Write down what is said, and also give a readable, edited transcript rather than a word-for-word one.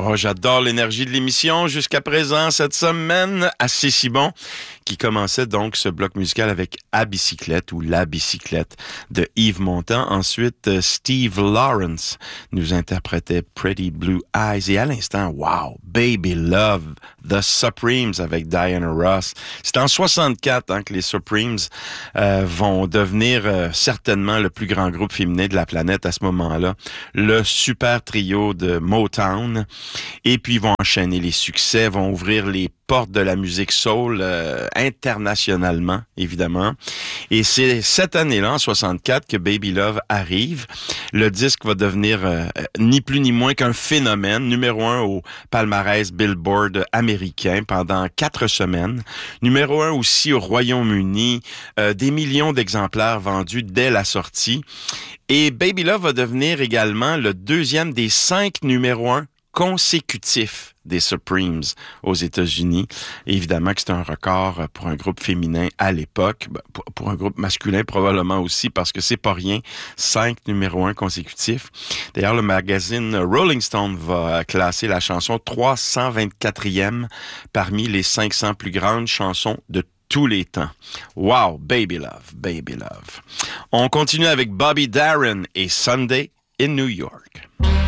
Oh, j'adore l'énergie de l'émission jusqu'à présent cette semaine. Assez si bon. Qui commençait donc ce bloc musical avec À bicyclette ou La bicyclette de Yves Montand. Ensuite, Steve Lawrence nous interprétait Pretty Blue Eyes. Et à l'instant, wow, Baby Love, The Supremes avec Diana Ross. C'est en 64 que les Supremes vont devenir certainement le plus grand groupe féminin de la planète à ce moment-là. Le super trio de Motown. Et puis, ils vont enchaîner les succès, vont ouvrir les porte de la musique soul internationalement, évidemment. Et c'est cette année-là, en 64, que Baby Love arrive. Le disque va devenir ni plus ni moins qu'un phénomène, numéro 1 au palmarès Billboard américain pendant 4 semaines. Numéro 1 aussi au Royaume-Uni, des millions d'exemplaires vendus dès la sortie. Et Baby Love va devenir également le deuxième des 5 numéros 1 consécutifs des Supremes aux États-Unis. Évidemment que c'est un record pour un groupe féminin à l'époque, pour un groupe masculin probablement aussi, parce que c'est pas rien, 5 numéros 1 consécutifs. D'ailleurs, le magazine Rolling Stone va classer la chanson 324e parmi les 500 plus grandes chansons de tous les temps. Wow, Baby Love, Baby Love. On continue avec Bobby Darin et Sunday in New York.